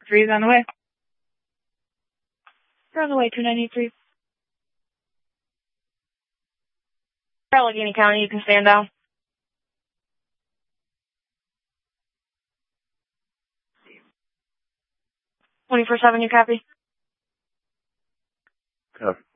3 is on the way. You're on the way, 293. Allegheny County, you can stand down. 24/7, you copy? Copy.